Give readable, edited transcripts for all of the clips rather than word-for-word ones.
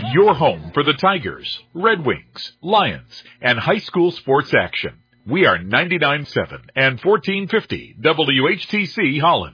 Your home for the Tigers, Red Wings, Lions, and high school sports action. We are 99.7 and 1450 WHTC Holland.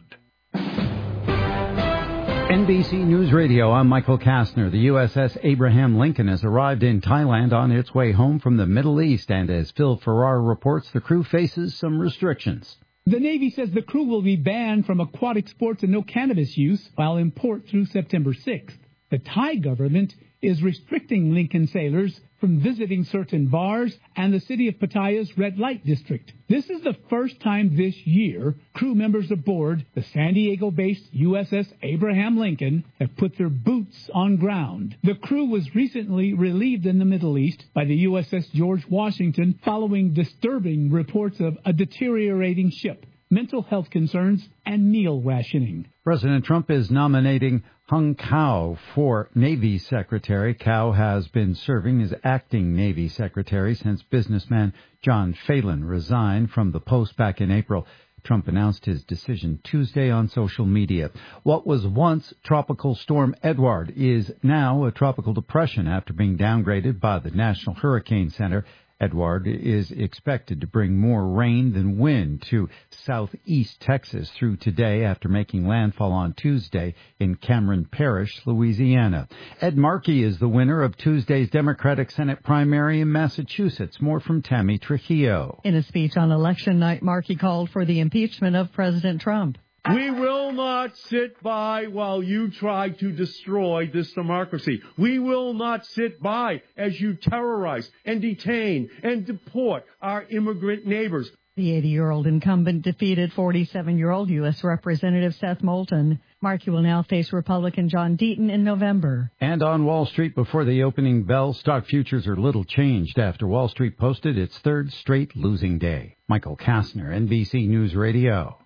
NBC News Radio, I'm Michael Kastner. The USS Abraham Lincoln has arrived in Thailand on its way home from the Middle East, and as Phil Farrar reports, the crew faces some restrictions. The Navy says the crew will be banned from aquatic sports and no cannabis use while in port through September 6th. The Thai government is restricting Lincoln sailors from visiting certain bars and the city of Pattaya's red light district. This is the first time this year crew members aboard the San Diego-based USS Abraham Lincoln have put their boots on ground. The crew was recently relieved in the Middle East by the USS George Washington following disturbing reports of a deteriorating ship, mental health concerns, and meal rationing. President Trump is nominating Hung Cao for Navy Secretary. Cao has been serving as acting Navy Secretary since businessman John Phelan resigned from the post back in April. Trump announced his decision Tuesday on social media. What was once Tropical Storm Edward is now a tropical depression after being downgraded by the National Hurricane Center. Edward is expected to bring more rain than wind to southeast Texas through today after making landfall on Tuesday in Cameron Parish, Louisiana. Ed Markey is the winner of Tuesday's Democratic Senate primary in Massachusetts. More from Tammy Trujillo. In a speech on election night, Markey called for the impeachment of President Trump. We will not sit by while you try to destroy this democracy. We will not sit by as you terrorize and detain and deport our immigrant neighbors. The 80-year-old incumbent defeated 47-year-old U.S. Representative Seth Moulton. Markey will now face Republican John Deaton in November. And on Wall Street before the opening bell, stock futures are little changed after Wall Street posted its third straight losing day. Michael Kastner, NBC News Radio.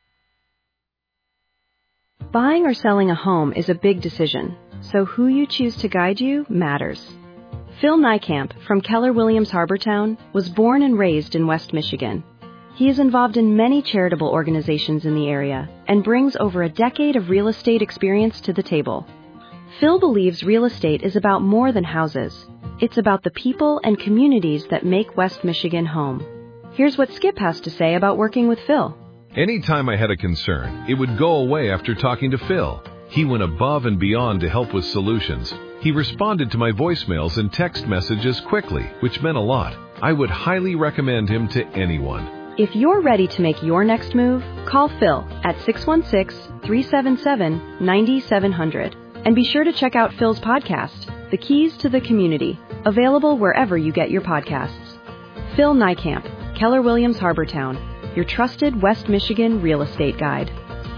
Buying or selling a home is a big decision, so who you choose to guide you matters. Phil Niekamp from Keller Williams Harbortown was born and raised in West Michigan. He is involved in many charitable organizations in the area and brings over a decade of real estate experience to the table. Phil believes real estate is about more than houses. It's about the people and communities that make West Michigan home. Here's what Skip has to say about working with Phil. Anytime I had a concern, it would go away after talking to Phil. He went above and beyond to help with solutions. He responded to my voicemails and text messages quickly, which meant a lot. I would highly recommend him to anyone. If you're ready to make your next move, call Phil at 616-377-9700. And be sure to check out Phil's podcast, The Keys to the Community, available wherever you get your podcasts. Phil Niekamp, Keller Williams Harbortown, your trusted West Michigan real estate guide.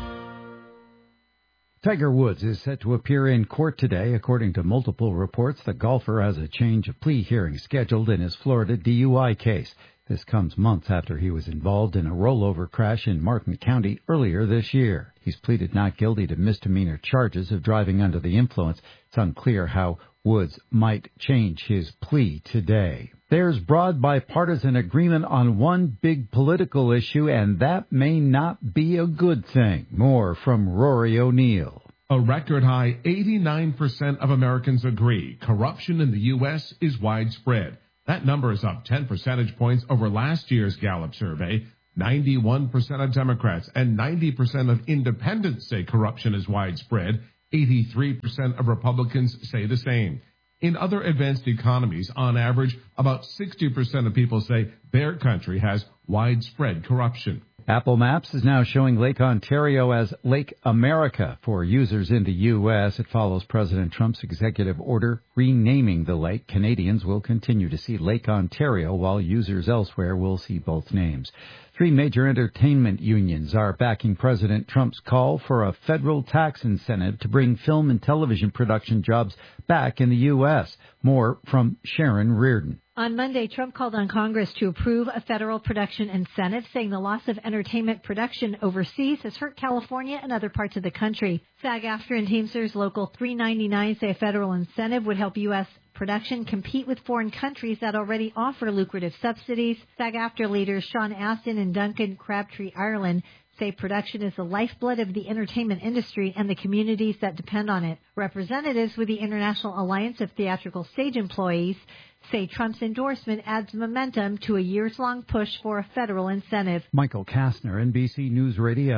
Tiger Woods is set to appear in court today. According to multiple reports, the golfer has a change of plea hearing scheduled in his Florida DUI case. This comes months after he was involved in a rollover crash in Martin County earlier this year. He's pleaded not guilty to misdemeanor charges of driving under the influence. It's unclear how Woods might change his plea today. There's broad bipartisan agreement on one big political issue, and that may not be a good thing. More from Rory O'Neill. A record high 89% of Americans agree corruption in the U.S. is widespread. That number is up 10 percentage points over last year's Gallup survey. 91% of Democrats and 90% of independents say corruption is widespread. 83% of Republicans say the same. In other advanced economies, on average, about 60% of people say their country has widespread corruption. Apple Maps is now showing Lake Ontario as Lake America for users in the U.S. It follows President Trump's executive order renaming the lake. Canadians will continue to see Lake Ontario, while users elsewhere will see both names. 3 major entertainment unions are backing President Trump's call for a federal tax incentive to bring film and television production jobs back in the U.S. More from Sharon Reardon. On Monday, Trump called on Congress to approve a federal production incentive, saying the loss of entertainment production overseas has hurt California and other parts of the country. SAG-AFTRA and Teamsters Local 399 say a federal incentive would help U.S. production compete with foreign countries that already offer lucrative subsidies. SAG-AFTRA leaders Sean Astin and Duncan Crabtree Ireland say production is the lifeblood of the entertainment industry and the communities that depend on it. Representatives with the International Alliance of Theatrical Stage Employees say Trump's endorsement adds momentum to a years-long push for a federal incentive. Michael Kastner, NBC News Radio.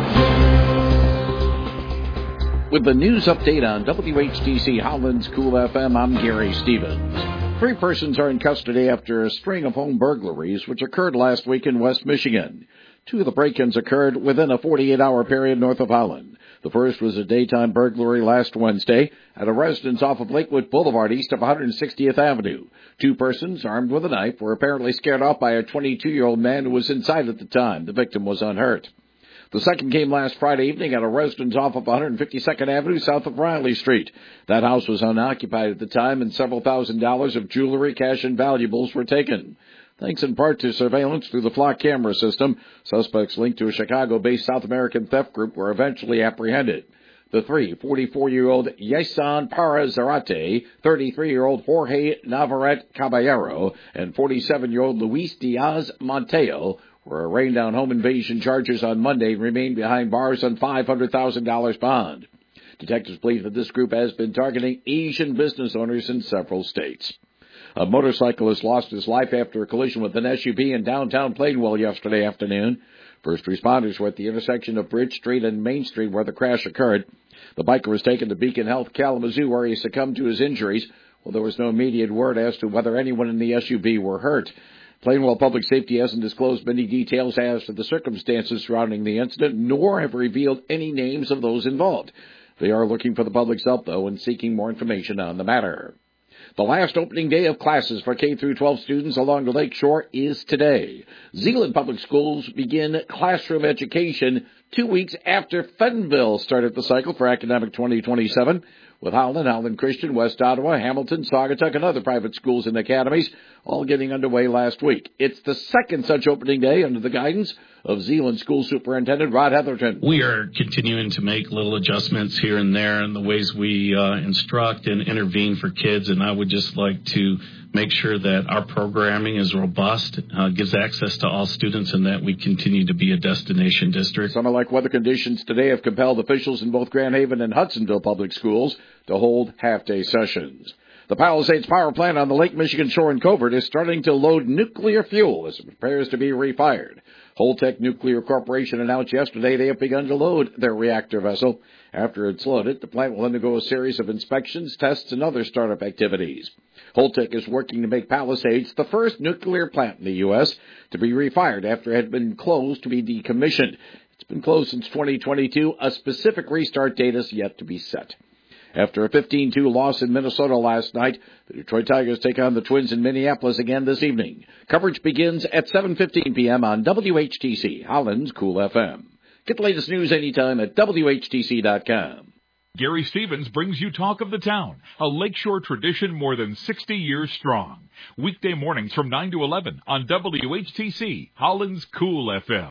With the news update on WHTC Holland's Cool FM, I'm Gary Stevens. 3 persons are in custody after a string of home burglaries which occurred last week in West Michigan. 2 of the break-ins occurred within a 48-hour period north of Holland. The first was a daytime burglary last Wednesday at a residence off of Lakewood Boulevard east of 160th Avenue. 2 persons armed with a knife were apparently scared off by a 22-year-old man who was inside at the time. The victim was unhurt. The second came last Friday evening at a residence off of 152nd Avenue south of Riley Street. That house was unoccupied at the time, and several $1,000s of jewelry, cash, and valuables were taken. Thanks in part to surveillance through the Flock camera system, suspects linked to a Chicago-based South American theft group were eventually apprehended. The 3, 44-year-old Yeson Parra Zarate, 33-year-old Jorge Navarrete Caballero, and 47-year-old Luis Diaz Monteo were arraigned on home invasion charges on Monday and remain behind bars on $500,000 bond. Detectives believe that this group has been targeting Asian business owners in several states. A motorcyclist lost his life after a collision with an SUV in downtown Plainwell yesterday afternoon. First responders were at the intersection of Bridge Street and Main Street where the crash occurred. The biker was taken to Beacon Health Kalamazoo where he succumbed to his injuries. Well, there was no immediate word as to whether anyone in the SUV were hurt. Plainwell Public Safety hasn't disclosed many details as to the circumstances surrounding the incident, nor have revealed any names of those involved. They are looking for the public's help, though, and seeking more information on the matter. The last opening day of classes for K-12 students along the Lake Shore is today. Zeeland Public Schools begin classroom education 2 weeks after Fentonville started the cycle for academic 2027. With Howland Christian, West Ottawa, Hamilton, Saugatuck, and other private schools and academies all getting underway last week. It's the second such opening day under the guidance of Zeeland School Superintendent Rod Heatherton. We are continuing to make little adjustments here and there in the ways we instruct and intervene for kids, and I would just like to make sure that our programming is robust, gives access to all students, and that we continue to be a destination district. Summer-like weather conditions today have compelled officials in both Grand Haven and Hudsonville public schools to hold half-day sessions. The Palisades Power Plant on the Lake Michigan shore in Covert is starting to load nuclear fuel as it prepares to be refired. Holtec Nuclear Corporation announced yesterday they have begun to load their reactor vessel. After it's loaded, the plant will undergo a series of inspections, tests, and other startup activities. Holtec is working to make Palisades the first nuclear plant in the U.S. to be refired after it had been closed to be decommissioned. It's been closed since 2022. A specific restart date is yet to be set. After a 15-2 loss in Minnesota last night, the Detroit Tigers take on the Twins in Minneapolis again this evening. Coverage begins at 7:15 p.m. on WHTC, Holland's Cool FM. Get the latest news anytime at WHTC.com. Gary Stevens brings you Talk of the Town, a Lakeshore tradition more than 60 years strong. Weekday mornings from 9 to 11 on WHTC, Holland's Cool FM.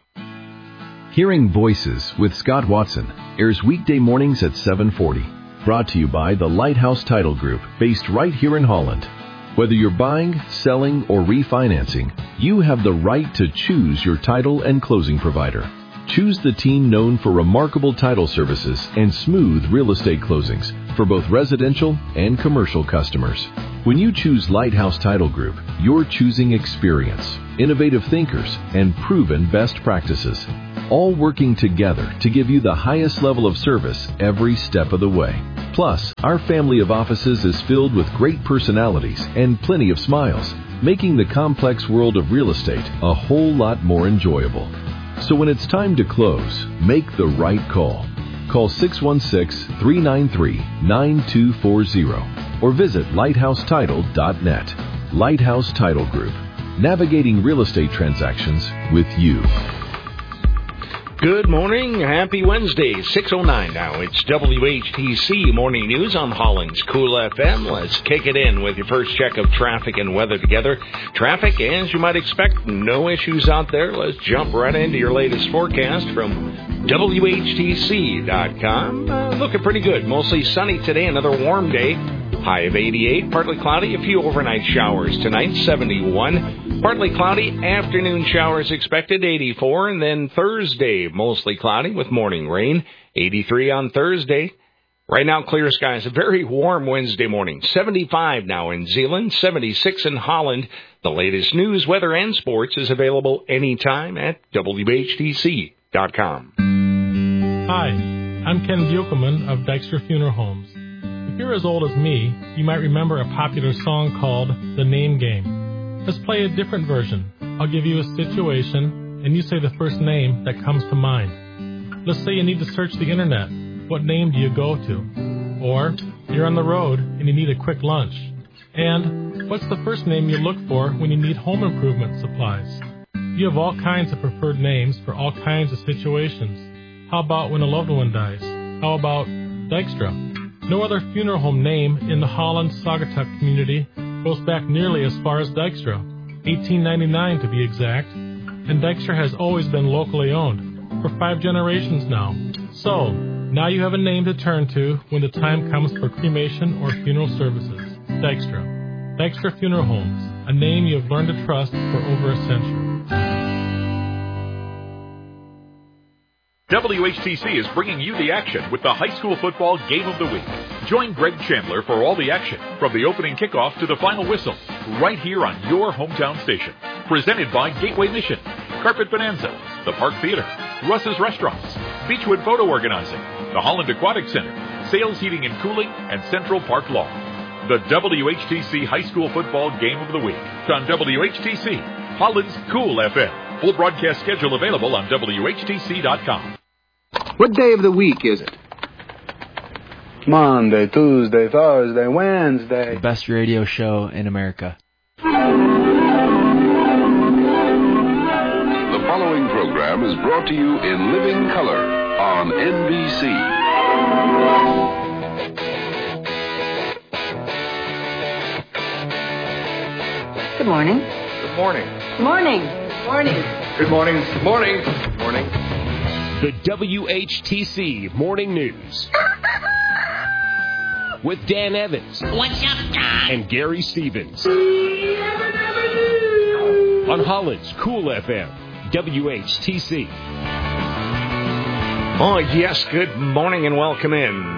Hearing Voices with Scott Watson airs weekday mornings at 7:40. Brought to you by the Lighthouse Title Group, based right here in Holland. Whether you're buying, selling, or refinancing, you have the right to choose your title and closing provider. Choose the team known for remarkable title services and smooth real estate closings for both residential and commercial customers. When you choose Lighthouse Title Group, you're choosing experience, innovative thinkers, and proven best practices, all working together to give you the highest level of service every step of the way. Plus, our family of offices is filled with great personalities and plenty of smiles, making the complex world of real estate a whole lot more enjoyable. So when it's time to close, make the right call. Call 616-393-9240 or visit lighthousetitle.net. Lighthouse Title Group, navigating real estate transactions with you. Good morning. Happy Wednesday. 6:09 now. It's WHTC Morning News on Holland's Cool FM. Let's kick it in with your first check of traffic and weather together. Traffic, as you might expect, no issues out there. Let's jump right into your latest forecast from WHTC.com. Looking pretty good. Mostly sunny today. Another warm day. High of 88. Partly cloudy. A few overnight showers tonight. 71. Partly cloudy, afternoon showers expected, 84. And then Thursday, mostly cloudy with morning rain, 83 on Thursday. Right now, clear skies. A very warm Wednesday morning. 75 now in Zeeland, 76 in Holland. The latest news, weather, and sports is available anytime at WHTC.com. Hi, I'm Ken Buchelman of Dykstra Funeral Homes. If you're as old as me, you might remember a popular song called The Name Game. Let's play a different version. I'll give you a situation, and you say the first name that comes to mind. Let's say you need to search the internet. What name do you go to? Or you're on the road and you need a quick lunch. And what's the first name you look for when you need home improvement supplies? You have all kinds of preferred names for all kinds of situations. How about when a loved one dies? How about Dykstra? No other funeral home name in the Holland-Saugatuck community goes back nearly as far as Dykstra, 1899 to be exact, and Dykstra has always been locally owned, for 5 generations now. So, now you have a name to turn to when the time comes for cremation or funeral services. Dykstra. Dykstra Funeral Homes, a name you have learned to trust for over a century. WHTC is bringing you the action with the high school football game of the week. Join Greg Chandler for all the action, from the opening kickoff to the final whistle, right here on your hometown station. Presented by Gateway Mission, Carpet Bonanza, the Park Theater, Russ's Restaurants, Beechwood Photo Organizing, the Holland Aquatic Center, Sales Heating and Cooling, and Central Park Law. The WHTC High School Football Game of the Week on WHTC, Holland's Cool FM. Full broadcast schedule available on WHTC.com. What day of the week is it? Monday, Tuesday, Thursday, Wednesday. The best radio show in America. The following program is brought to you in living color on NBC. Good morning. Good morning. Good morning. Morning. Good morning. Good morning. Good morning. The WHTC Morning News. With Dan Evans. What's up, Don? And Gary Stevens. On Holland's Cool FM, WHTC. Oh, yes, good morning and welcome in.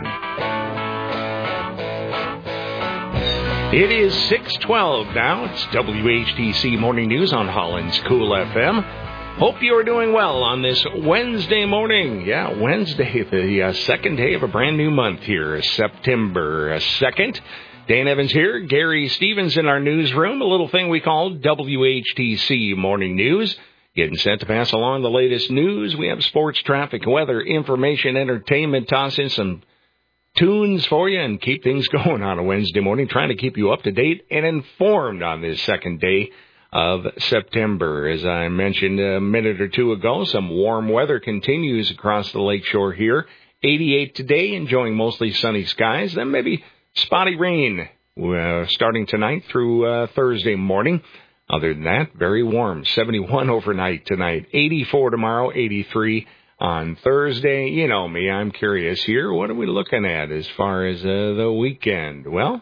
It is 6:12 now. It's WHTC Morning News on Holland's Cool FM. Hope you are doing well on this Wednesday morning. Yeah, Wednesday, the second day of a brand new month here, September 2nd. Dan Evans here, Gary Stevens in our newsroom, a little thing we call WHTC Morning News. Getting set to pass along the latest news. We have sports, traffic, weather, information, entertainment, toss in some tunes for you and keep things going on a Wednesday morning, trying to keep you up to date and informed on this second day of September. As I mentioned a minute or two ago, some warm weather continues across the lakeshore here. 88 today, enjoying mostly sunny skies, then maybe spotty rain starting tonight through Thursday morning. Other than that, very warm. 71 overnight tonight, 84 tomorrow, 83 on Thursday. You know me, I'm curious here. What are we looking at as far as the weekend? Well,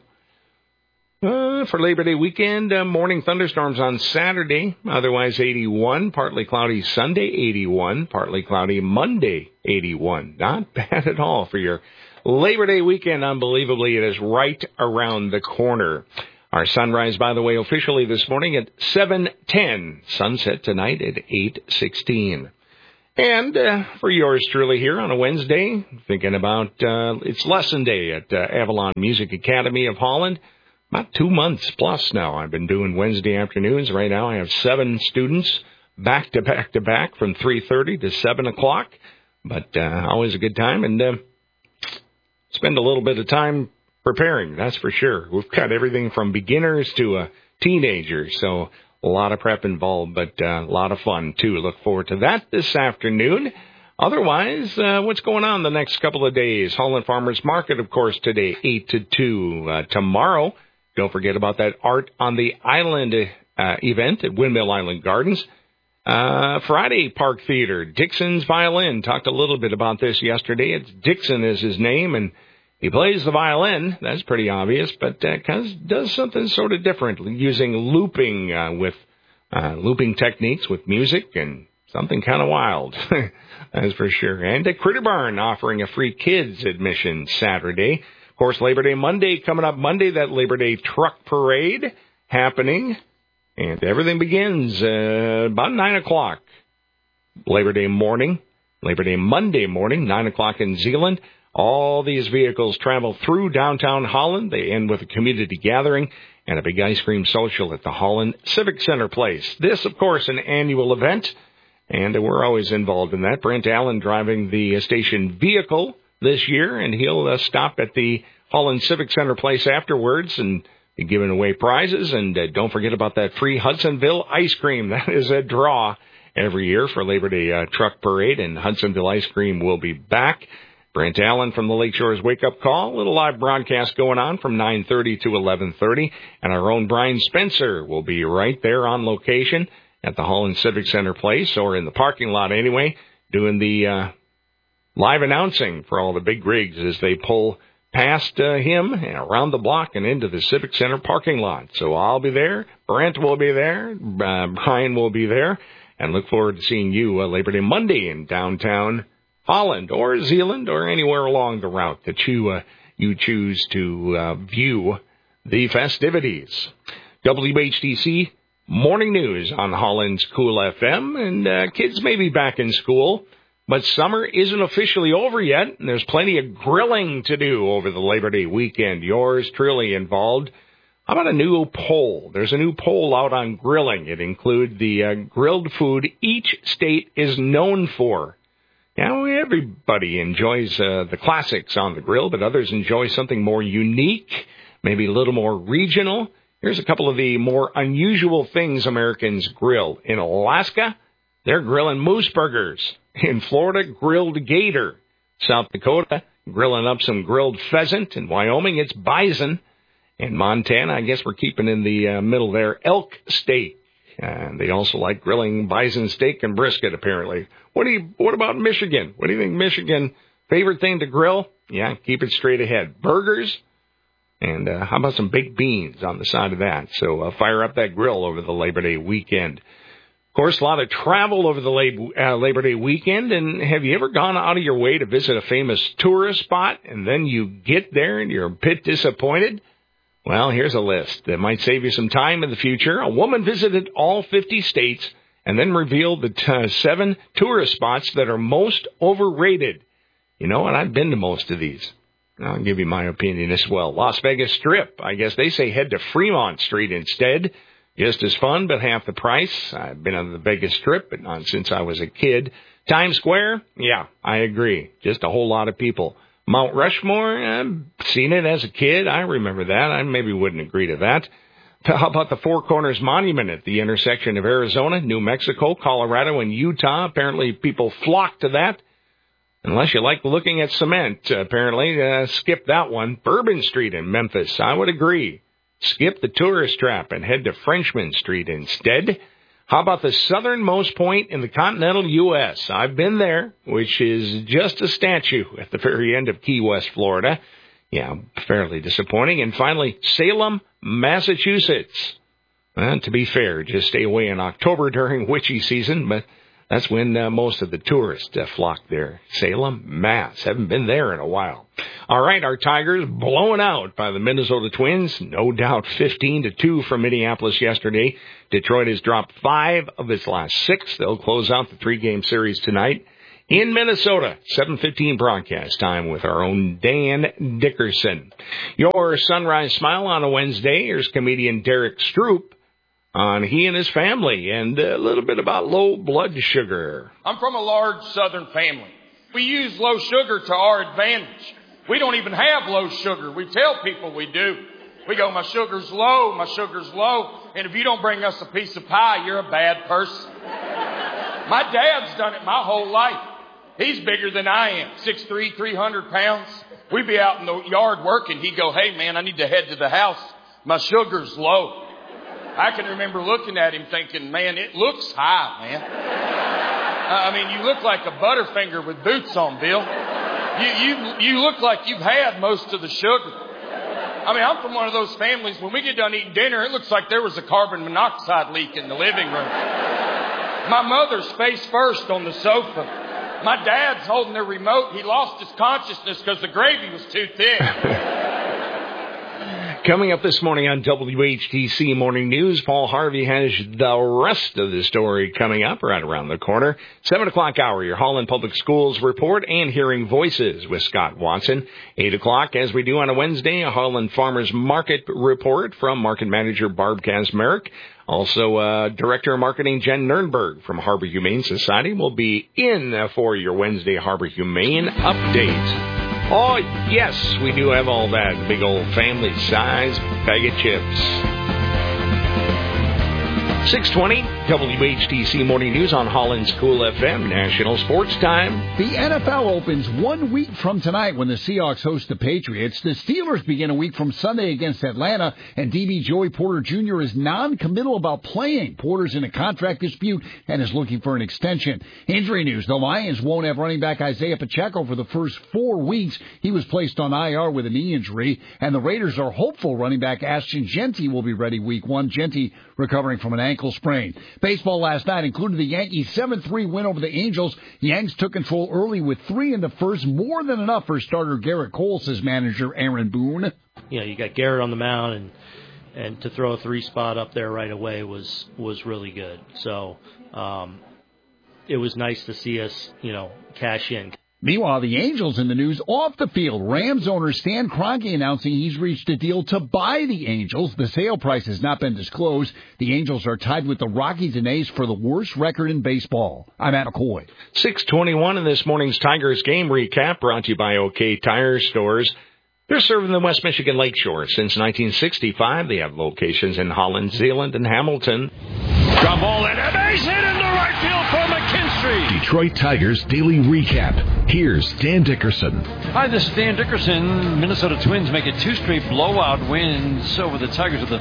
for Labor Day weekend, morning thunderstorms on Saturday, otherwise 81, partly cloudy Sunday, 81, partly cloudy Monday, 81. Not bad at all for your Labor Day weekend. Unbelievably, it is right around the corner. Our sunrise, by the way, officially this morning at 7:10. Sunset tonight at 8:16. And for yours truly here on a Wednesday, thinking about it's lesson day at Avalon Music Academy of Holland. About 2 months plus now I've been doing Wednesday afternoons. Right now I have 7 students back to back to back from 3:30 to 7 o'clock. But always a good time, and spend a little bit of time preparing, that's for sure. We've got everything from beginners to teenagers, so a lot of prep involved, but a lot of fun, too. Look forward to that this afternoon. Otherwise, what's going on the next couple of days? Holland Farmers Market, of course, today, 8 to 2. Tomorrow, don't forget about that Art on the Island event at Windmill Island Gardens. Friday, Park Theater, Dixon's Violin. Talked a little bit about this yesterday. It's Dixon is his name, and he plays the violin. That's pretty obvious, but does something sort of different, using looping with looping techniques with music and something kind of wild, that's for sure. And Critter Barn offering a free kids admission Saturday. Of course, Labor Day Monday coming up Monday, that Labor Day truck parade happening. And everything begins about 9 o'clock. Labor Day Monday morning, 9 o'clock in Zeeland. All these vehicles travel through downtown Holland. They end with a community gathering and a big ice cream social at the Holland Civic Center place. This, of course, an annual event, and we're always involved in that. Brent Allen driving the station vehicle this year, and he'll stop at the Holland Civic Center place afterwards and be giving away prizes. And don't forget about that free Hudsonville ice cream. That is a draw every year for Labor Day truck parade, and Hudsonville ice cream will be back. Brent Allen from the Lakeshore's Wake Up Call. A little live broadcast going on from 9:30 to 11:30. And our own Brian Spencer will be right there on location at the Holland Civic Center place, or in the parking lot anyway, doing the live announcing for all the big rigs as they pull past him and around the block and into the Civic Center parking lot. So I'll be there. Brent will be there. Brian will be there. And look forward to seeing you Labor Day Monday in downtown Holland or Zeeland or anywhere along the route that you choose to view the festivities. WHTC Morning News on Holland's Cool FM. And kids may be back in school, but summer isn't officially over yet, and there's plenty of grilling to do over the Labor Day weekend. Yours truly involved. How about a new poll? There's a new poll out on grilling. It includes the grilled food each state is known for. Now, everybody enjoys the classics on the grill, but others enjoy something more unique, maybe a little more regional. Here's a couple of the more unusual things Americans grill. In Alaska, they're grilling moose burgers. In Florida, grilled gator. South Dakota, grilling up some grilled pheasant. In Wyoming, it's bison. In Montana, I guess we're keeping in the middle there, elk steak. And they also like grilling bison steak and brisket, apparently. What about Michigan? What do you think, Michigan? Favorite thing to grill? Yeah, keep it straight ahead. Burgers. And how about some baked beans on the side of that? So fire up that grill over the Labor Day weekend. Of course, a lot of travel over the Labor Day weekend. And have you ever gone out of your way to visit a famous tourist spot, and then you get there and you're a bit disappointed? Well, here's a list that might save you some time in the future. A woman visited all 50 states and then revealed the 7 tourist spots that are most overrated. You know, and I've been to most of these. I'll give you my opinion as well. Las Vegas Strip. I guess they say head to Fremont Street instead. Just as fun, but half the price. I've been on the Vegas Strip, but not since I was a kid. Times Square? Yeah, I agree. Just a whole lot of people. Mount Rushmore? I've seen it as a kid. I remember that. I maybe wouldn't agree to that. How about the Four Corners Monument at the intersection of Arizona, New Mexico, Colorado, and Utah? Apparently people flock to that. Unless you like looking at cement, apparently. Skip that one. Bourbon Street in Memphis. I would agree. Skip the tourist trap and head to Frenchman Street instead. How about the southernmost point in the continental U.S.? I've been there, which is just a statue at the very end of Key West, Florida. Yeah, fairly disappointing. And finally, Salem, Massachusetts. To be fair, just stay away in October during witchy season, but that's when most of the tourists flock there. Salem, Mass. Haven't been there in a while. All right, our Tigers blown out by the Minnesota Twins. No doubt 15-2 from Minneapolis yesterday. Detroit has dropped 5 of its last 6. They'll close out the 3-game series tonight in Minnesota. 7:15 broadcast time with our own Dan Dickerson. Your Sunrise Smile on a Wednesday. Here's comedian Derek Stroop on he and his family and a little bit about low blood sugar. I'm from a large southern family. We use low sugar to our advantage. We don't even have low sugar. We tell people we do. We go, my sugar's low, my sugar's low. And if you don't bring us a piece of pie, you're a bad person. My dad's done it my whole life. He's bigger than I am, 6'3", 300 pounds. We'd be out in the yard working. He'd go, hey, man, I need to head to the house. My sugar's low. I can remember looking at him thinking, man, it looks high, man. I mean, you look like a Butterfinger with boots on, Bill. You look like you've had most of the sugar. I mean, I'm from one of those families, when we get done eating dinner, it looks like there was a carbon monoxide leak in the living room. My mother's face first on the sofa. My dad's holding the remote. He lost his consciousness because the gravy was too thick. Coming up this morning on WHTC Morning News, Paul Harvey has the rest of the story coming up right around the corner. 7 o'clock hour, your Holland Public Schools report and Hearing Voices with Scott Watson. 8 o'clock, as we do on a Wednesday, a Holland Farmers Market report from Market Manager Barb Kazmarek. Also, Director of Marketing Jen Nernberg from Harbor Humane Society will be in for your Wednesday Harbor Humane update. Oh, yes, we do have all that. Big old family-size bag of chips. 6:20, WHTC Morning News on Holland's Cool FM, National Sports Time. The NFL opens 1 week from tonight when the Seahawks host the Patriots. The Steelers begin a week from Sunday against Atlanta, and DB Joey Porter Jr. is non-committal about playing. Porter's in a contract dispute and is looking for an extension. Injury news, the Lions won't have running back Isaiah Pacheco for the first 4 weeks. He was placed on IR with a knee injury, and the Raiders are hopeful running back Ashton Jeanty will be ready week 1. Jeanty recovering from an ankle sprain. Baseball last night included the Yankees' 7-3 win over the Angels. Yanks took control early with 3 in the first, more than enough for starter Garrett Cole, says manager Aaron Boone. You know, you got Garrett on the mound, and to throw a 3-spot up there right away was really good. So it was nice to see us, cash in. Meanwhile, the Angels in the news off the field. Rams owner Stan Kroenke announcing he's reached a deal to buy the Angels. The sale price has not been disclosed. The Angels are tied with the Rockies and A's for the worst record in baseball. I'm Matt McCoy. 6:21 in this morning's Tigers game recap brought to you by OK Tire Stores. They're serving the West Michigan Lakeshore. Since 1965, they have locations in Holland, Zeeland, and Hamilton. Ground ball and a base hit into right field for McKinstry. Detroit Tigers Daily Recap. Here's Dan Dickerson. Hi, this is Dan Dickerson. Minnesota Twins make it 2 straight blowout wins over the Tigers with a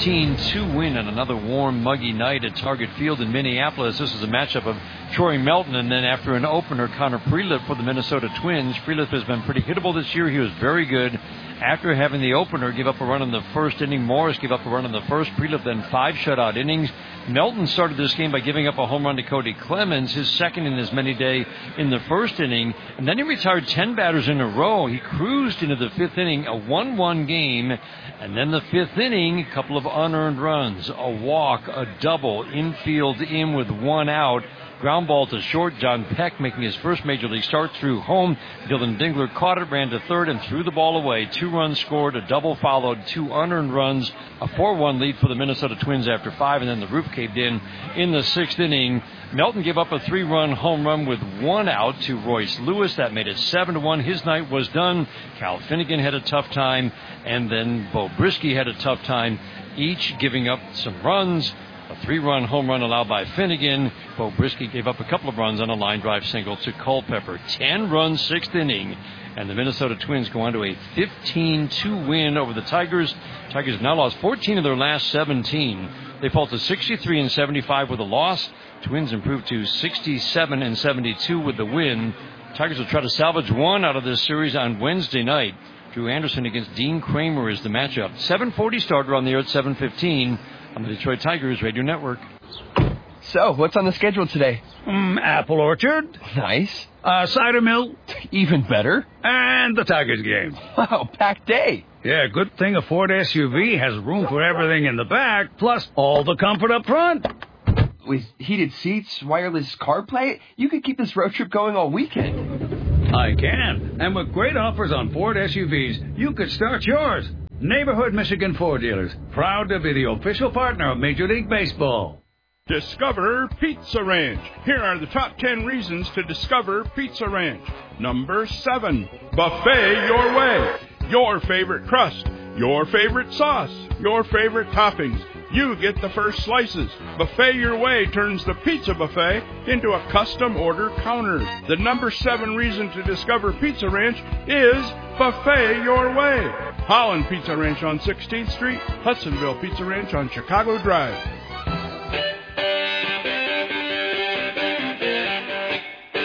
15-2 win on another warm, muggy night at Target Field in Minneapolis. This is a matchup of Troy Melton, and then after an opener, Connor Prelip for the Minnesota Twins. Prelip has been pretty hittable this year. He was very good. After having the opener give up a run in the first inning, Morris gave up a run in the first, Prelip then 5 shutout innings. Melton started this game by giving up a home run to Cody Clemens, his second in as many day in the first inning, and then he retired 10 batters in a row. He cruised into the 5th inning, a 1-1 game, and then the 5th inning, a couple of unearned runs, a walk, a double, infield in with 1 out. Ground ball to short. John Peck making his first major league start through home. Dylan Dingler caught it, ran to third, and threw the ball away. 2 runs scored, a double followed, 2 unearned runs, a 4-1 lead for the Minnesota Twins after 5, and then the roof caved in the 6th inning. Melton gave up a 3-run home run with 1 out to Royce Lewis. That made it 7-1. His night was done. Cal Finnegan had a tough time, and then Bo Brisky had a tough time, each giving up some runs. A 3-run home run allowed by Finnegan. Bo Brisky gave up a couple of runs on a line drive single to Culpepper. 10-run 6th inning, and the Minnesota Twins go on to a 15-2 win over the Tigers. Tigers have now lost 14 of their last 17. They fall to 63-75 with a loss. Twins improved to 67-72 with the win. Tigers will try to salvage 1 out of this series on Wednesday night. Drew Anderson against Dean Kramer is the matchup. 7:40 starter on the air at 7:15. On the Detroit Tigers Radio Network. So, what's on the schedule today? Apple orchard. Nice. Cider mill. Even better. And the Tigers game. Wow, packed day. Yeah, good thing a Ford SUV has room for everything in the back, plus all the comfort up front. With heated seats, wireless CarPlay, you could keep this road trip going all weekend. I can. And with great offers on Ford SUVs, you could start yours. Neighborhood Michigan Ford dealers, proud to be the official partner of Major League Baseball. Discover Pizza Ranch. Here are the top 10 reasons to discover Pizza Ranch. Number 7, buffet your way. Your favorite crust, your favorite sauce, your favorite toppings. You get the first slices. Buffet Your Way turns the pizza buffet into a custom order counter. The number 7 reason to discover Pizza Ranch is Buffet Your Way. Holland Pizza Ranch on 16th Street, Hudsonville Pizza Ranch on Chicago Drive.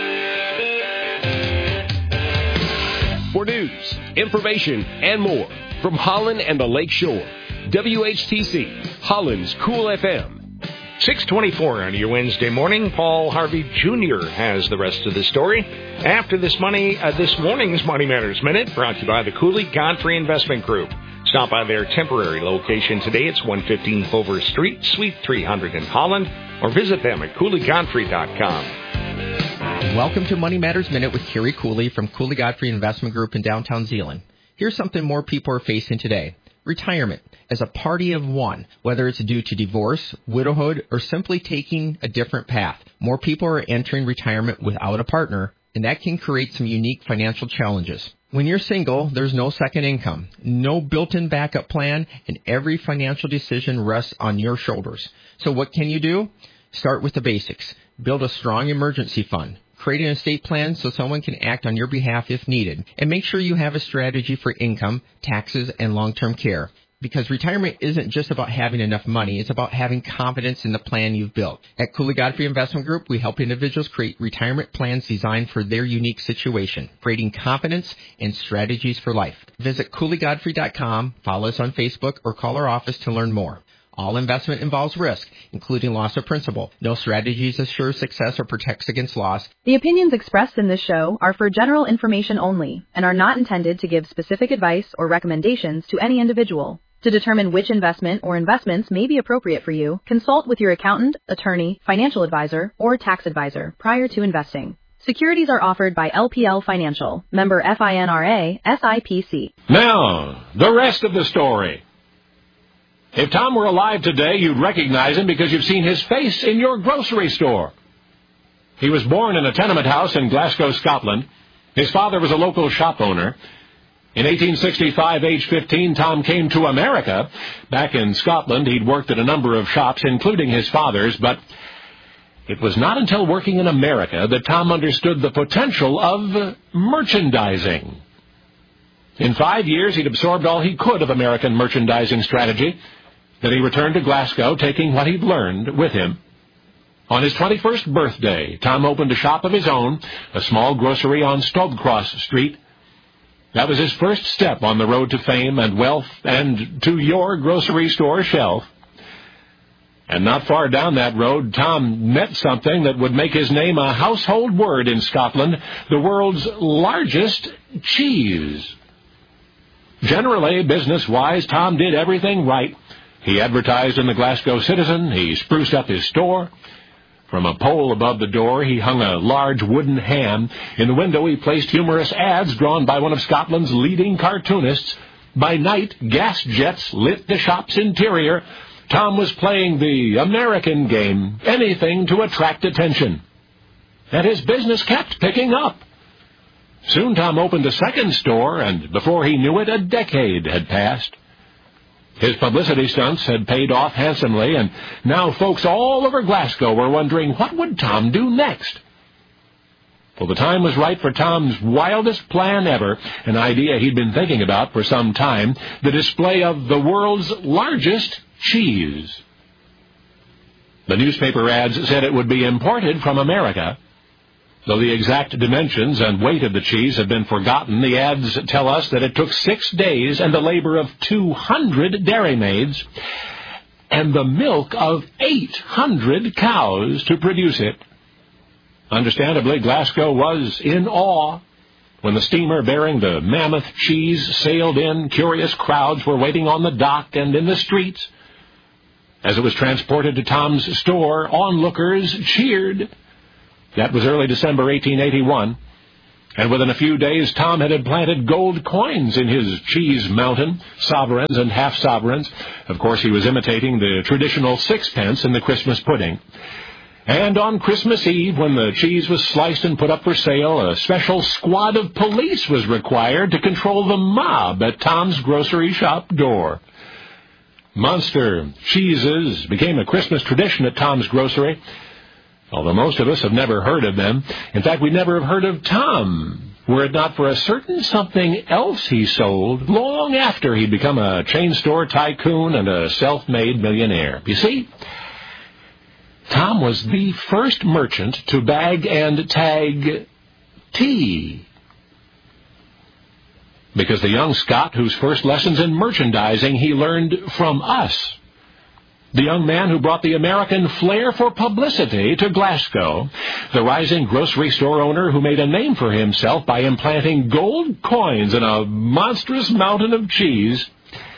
For news, information, and more, from Holland and the Lake Shore. WHTC, Holland's Cool FM. 6:24 on your Wednesday morning. Paul Harvey Jr. has the rest of the story. After this morning's Money Matters Minute, brought to you by the Cooley Godfrey Investment Group. Stop by their temporary location today. It's 115 Fulver Street, Suite 300 in Holland, or visit them at CooleyGodfrey.com. Welcome to Money Matters Minute with Kerry Cooley from Cooley Godfrey Investment Group in downtown Zeeland. Here's something more people are facing today. Retirement as a party of one, whether it's due to divorce, widowhood, or simply taking a different path. More people are entering retirement without a partner, and that can create some unique financial challenges. When you're single, there's no second income, no built-in backup plan, and every financial decision rests on your shoulders. So what can you do? Start with the basics. Build a strong emergency fund. Create an estate plan so someone can act on your behalf if needed. And make sure you have a strategy for income, taxes, and long-term care. Because retirement isn't just about having enough money, it's about having confidence in the plan you've built. At Cooley Godfrey Investment Group, we help individuals create retirement plans designed for their unique situation, creating confidence and strategies for life. Visit CooleyGodfrey.com, follow us on Facebook, or call our office to learn more. All investment involves risk, including loss of principal. No strategies assure success or protects against loss. The opinions expressed in this show are for general information only and are not intended to give specific advice or recommendations to any individual. To determine which investment or investments may be appropriate for you, consult with your accountant, attorney, financial advisor, or tax advisor prior to investing. Securities are offered by LPL Financial, member FINRA, SIPC. Now, the rest of the story. If Tom were alive today, you'd recognize him because you've seen his face in your grocery store. He was born in a tenement house in Glasgow, Scotland. His father was a local shop owner. In 1865, age 15, Tom came to America. Back in Scotland, he'd worked at a number of shops, including his father's, but it was not until working in America that Tom understood the potential of merchandising. In 5 years, he'd absorbed all he could of American merchandising strategy. Then he returned to Glasgow, taking what he'd learned with him. On his 21st birthday, Tom opened a shop of his own, a small grocery on Stobcross Street. That was his first step on the road to fame and wealth and to your grocery store shelf. And not far down that road, Tom met something that would make his name a household word in Scotland, the world's largest cheese. Generally, business-wise, Tom did everything right. He advertised in the Glasgow Citizen. He spruced up his store. From a pole above the door, he hung a large wooden ham. In the window, he placed humorous ads drawn by one of Scotland's leading cartoonists. By night, gas jets lit the shop's interior. Tom was playing the American game, anything to attract attention. And his business kept picking up. Soon Tom opened a second store, and before he knew it, a decade had passed. His publicity stunts had paid off handsomely, and now folks all over Glasgow were wondering, what would Tom do next? Well, the time was right for Tom's wildest plan ever, an idea he'd been thinking about for some time, the display of the world's largest cheese. The newspaper ads said it would be imported from America. Though the exact dimensions and weight of the cheese have been forgotten, the ads tell us that it took 6 days and the labor of 200 dairymaids and the milk of 800 cows to produce it. Understandably, Glasgow was in awe. When the steamer bearing the mammoth cheese sailed in, curious crowds were waiting on the dock and in the streets. As it was transported to Tom's store, onlookers cheered. That was early December 1881, and within a few days Tom had implanted gold coins in his cheese mountain, sovereigns and half-sovereigns. Of course, he was imitating the traditional sixpence in the Christmas pudding. And on Christmas Eve, when the cheese was sliced and put up for sale, a special squad of police was required to control the mob at Tom's grocery shop door. Monster cheeses became a Christmas tradition at Tom's grocery, although most of us have never heard of them. In fact, we never have heard of Tom, were it not for a certain something else he sold long after he'd become a chain store tycoon and a self-made millionaire. You see, Tom was the first merchant to bag and tag tea. because the young Scot whose first lessons in merchandising he learned from us. The young man who brought the American flair for publicity to Glasgow. The rising grocery store owner who made a name for himself by implanting gold coins in a monstrous mountain of cheese.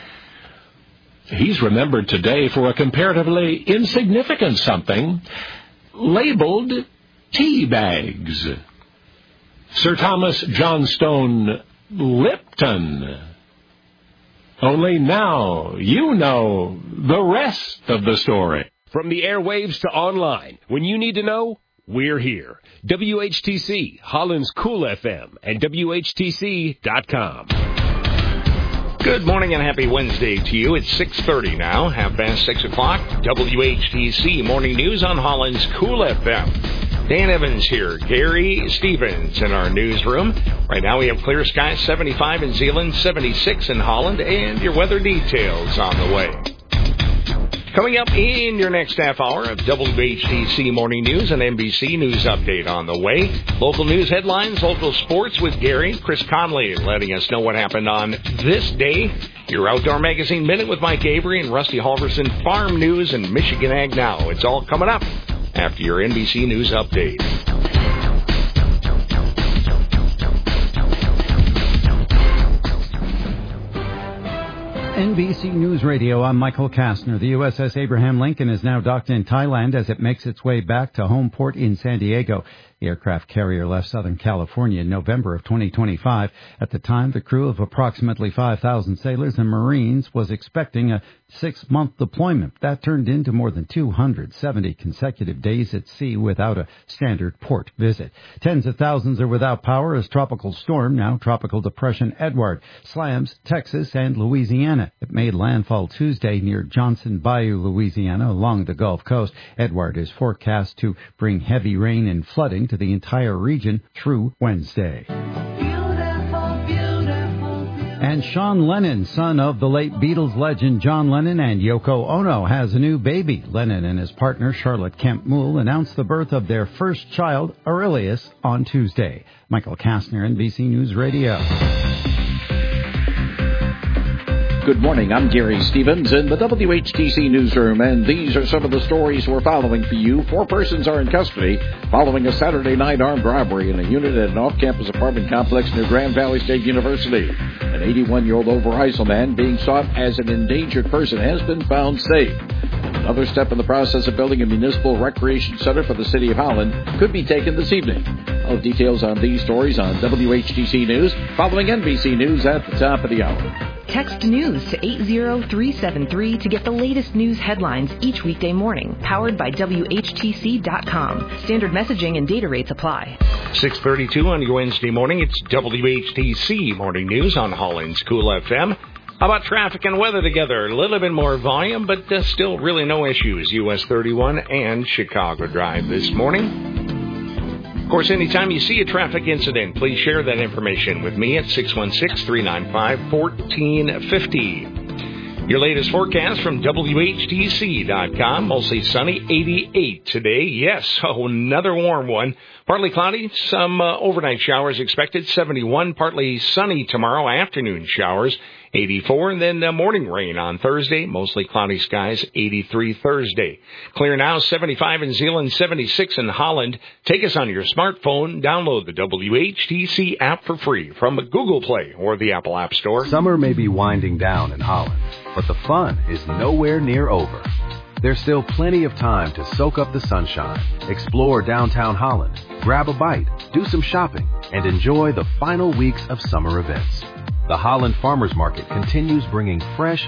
He's remembered today for a comparatively insignificant something labeled tea bags. Sir Thomas Johnstone Lipton. Only now you know the rest of the story. From the airwaves to online, when you need to know, we're here. WHTC, Holland's Cool FM, and WHTC.com. Good morning and happy Wednesday to you. It's 6:30 now, 6:30. WHTC Morning News on Holland's Cool FM. Dan Evans here, Gary Stevens in our newsroom. Right now we have clear skies, 75 in Zeeland, 76 in Holland, and your weather details on the way. Coming up in your next half hour of WHTC Morning News and NBC News Update on the way. Local news headlines, local sports with Gary. Chris Conley letting us know what happened on this day. Your Outdoor Magazine Minute with Mike Avery and Rusty Halverson. Farm News and Michigan Ag Now. It's all coming up after your NBC News Update. NBC News Radio, I'm Michael Kastner. The USS Abraham Lincoln is now docked in Thailand as it makes its way back to home port in San Diego. The aircraft carrier left Southern California in November of 2025. At the time, the crew of approximately 5,000 sailors and Marines was expecting a 6-month deployment. That turned into more than 270 consecutive days at sea without a standard port visit. Tens of thousands are without power as Tropical Storm, now Tropical Depression Edward, slams Texas and Louisiana. It made landfall Tuesday near Johnson Bayou, Louisiana, along the Gulf Coast. Edward is forecast to bring heavy rain and flooding to the entire region through Wednesday. And Sean Lennon, son of the late Beatles legend John Lennon and Yoko Ono, has a new baby. Lennon and his partner Charlotte Kemp Moule announced the birth of their first child, Aurelius, on Tuesday. Michael Kastner, NBC News Radio. Good morning, I'm Gary Stevens in the WHTC newsroom, and these are some of the stories we're following for you. 4 persons are in custody following a Saturday night armed robbery in a unit at an off-campus apartment complex near Grand Valley State University. An 81-year-old Overijssel man being sought as an endangered person has been found safe. Another step in the process of building a municipal recreation center for the city of Holland could be taken this evening. All details on these stories on WHTC News, following NBC News at the top of the hour. Text NEWS to 80373 to get the latest news headlines each weekday morning. Powered by WHTC.com. Standard messaging and data rates apply. 6:32 on your Wednesday morning. It's WHTC Morning News on Holland's Cool FM. How about traffic and weather together? A little bit more volume, but still really no issues. US 31 and Chicago Drive this morning. Of course, anytime you see a traffic incident, please share that information with me at 616-395-1450. Your latest forecast from WHTC.com. Mostly sunny, 88 today. Yes, another warm one. Partly cloudy, some overnight showers expected, 71. Partly sunny tomorrow, afternoon showers, 84. And then morning rain on Thursday, mostly cloudy skies, 83 Thursday. Clear now, 75 in Zeeland, 76 in Holland. Take us on your smartphone. Download the WHTC app for free from Google Play or the Apple App Store. Summer may be winding down in Holland, but the fun is nowhere near over. There's still plenty of time to soak up the sunshine, explore downtown Holland, grab a bite, do some shopping, and enjoy the final weeks of summer events. The Holland Farmers Market continues bringing fresh,